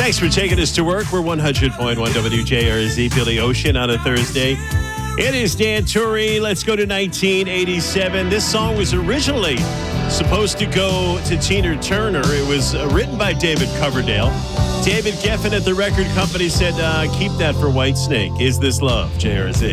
Thanks for taking us to work. We're 100.1 WJRZ, feel the ocean on a Thursday. It is Dan Turry. Let's go to 1987. This song was originally supposed to go to Tina Turner. It was written by David Coverdale. David Geffen at the record company said, keep that for Whitesnake. Is This Love, JRZ?